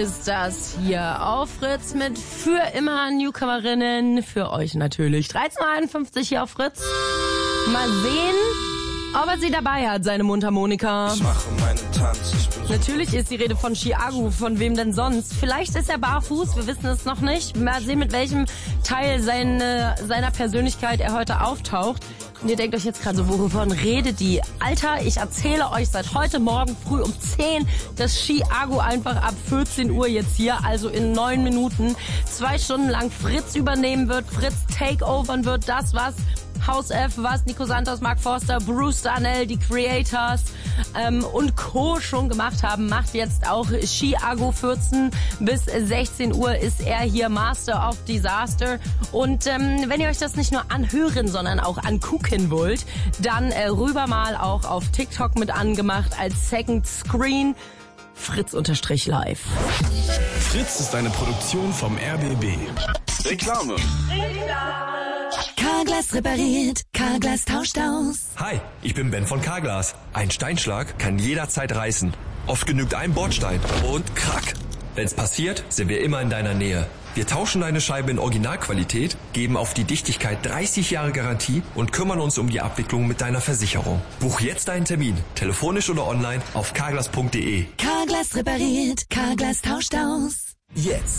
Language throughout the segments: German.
ist das hier auf Fritz mit für immer Newcomerinnen. Für euch natürlich 13.51 hier auf Fritz. Mal sehen, ob er sie dabei hat, seine Mundharmonika. Ich mache meinen Tanz, ich bin Natürlich ist die Rede von Chiago, von wem denn sonst? Vielleicht ist er barfuß, wir wissen es noch nicht. Mal sehen, mit welchem Teil seiner Persönlichkeit er heute auftaucht. Und ihr denkt euch jetzt gerade so, wovon redet die? Alter, ich erzähle euch seit heute Morgen früh um 10, dass Chiago einfach ab 14 Uhr jetzt hier, also in 9 Minuten, 2 Stunden lang Fritz übernehmen wird, Fritz takeovern wird, das was Haus F, was Nico Santos, Mark Forster, Bruce Darnell, die Creators und Co. schon gemacht haben, macht jetzt auch Chiago. 14 bis 16 Uhr ist er hier Master of Disaster. Und wenn ihr euch das nicht nur anhören, sondern auch angucken wollt, dann rüber mal auch auf TikTok mit angemacht als Second Screen. Fritz_live. Fritz ist eine Produktion vom RBB. Reklame. Carglass repariert, Carglass tauscht aus. Hi, ich bin Ben von Carglass. Ein Steinschlag kann jederzeit reißen. Oft genügt ein Bordstein und krack. Wenn's passiert, sind wir immer in deiner Nähe. Wir tauschen deine Scheibe in Originalqualität, geben auf die Dichtigkeit 30 Jahre Garantie und kümmern uns um die Abwicklung mit deiner Versicherung. Buch jetzt deinen Termin, telefonisch oder online auf carglass.de. Carglass repariert, Carglass tauscht aus. Jetzt.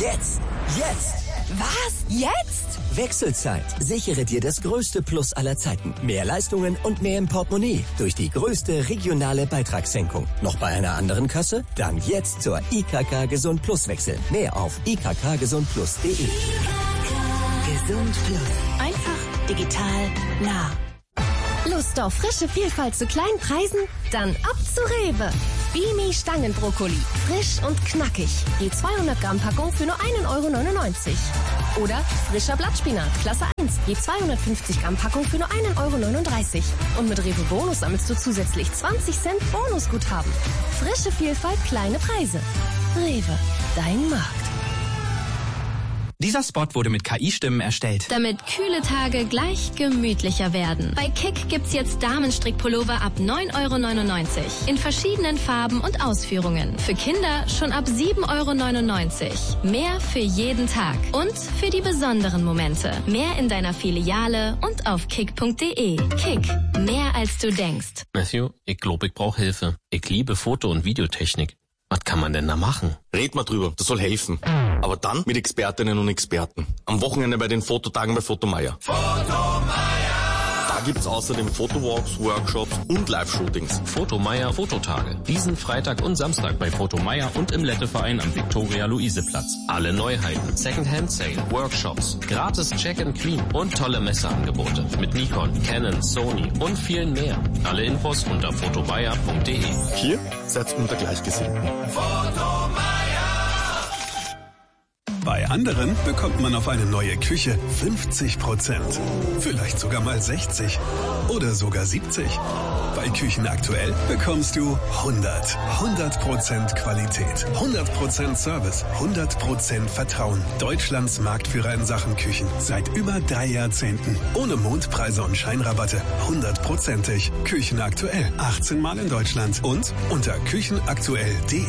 Was? Jetzt? Wechselzeit. Sichere dir das größte Plus aller Zeiten. Mehr Leistungen und mehr im Portemonnaie. Durch die größte regionale Beitragssenkung. Noch bei einer anderen Kasse? Dann jetzt zur IKK Gesund Plus wechseln. Mehr auf ikkgesundplus.de. Gesund Plus. Einfach, digital, nah. Lust auf frische Vielfalt zu kleinen Preisen? Dann ab zu Rewe. Bimi Stangenbrokkoli. Frisch und knackig. Je 200 Gramm Packung für nur 1,99 €. Oder frischer Blattspinat, Klasse 1. Je 250 Gramm Packung für nur 1,39 €. Und mit Rewe Bonus sammelst du zusätzlich 20 Cent Bonusguthaben. Frische Vielfalt, kleine Preise. Rewe, dein Markt. Dieser Spot wurde mit KI-Stimmen erstellt. Damit kühle Tage gleich gemütlicher werden. Bei Kick gibt's jetzt Damenstrickpullover ab 9,99 € in verschiedenen Farben und Ausführungen. Für Kinder schon ab 7,99 €. Mehr für jeden Tag und für die besonderen Momente. Mehr in deiner Filiale und auf kick.de. Kick, mehr als du denkst. Matthew, ich glaube, ich brauche Hilfe. Ich liebe Foto- und Videotechnik. Was kann man denn da machen? Red mal drüber, das soll helfen. Aber dann mit Expertinnen und Experten. Am Wochenende bei den Fototagen bei Fotomeier. Da gibt's außerdem Fotowalks, Workshops und Live-Shootings. Fotomeier Fototage. Diesen Freitag und Samstag bei Fotomeier und im Letteverein am Viktoria-Luise-Platz. Alle Neuheiten, Second-Hand-Sale, Workshops, gratis Check-and-Clean und tolle Messeangebote mit Nikon, Canon, Sony und vielen mehr. Alle Infos unter fotomeier.de. Hier seid unter Gleichgesinnten. Bei anderen bekommt man auf eine neue Küche 50%. Vielleicht sogar mal 60 oder sogar 70. Bei Küchen aktuell bekommst du 100% Qualität, 100% Service, 100% Vertrauen. Deutschlands Marktführer in Sachen Küchen. Seit über 3 Jahrzehnten. Ohne Mondpreise und Scheinrabatte. 100%ig. Küchen aktuell. 18 Mal in Deutschland. Und unter küchenaktuell.de.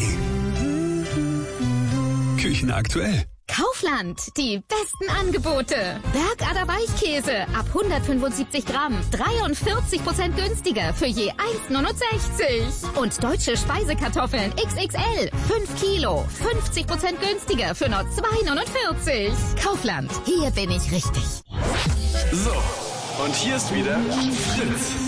Küchen aktuell. Kaufland, die besten Angebote. Bergader Weichkäse ab 175 Gramm, 43% günstiger für je 1,69 €. Und deutsche Speisekartoffeln XXL, 5 Kilo, 50% günstiger für nur 2,49 €. Kaufland, hier bin ich richtig. So, und hier ist wieder Fritz.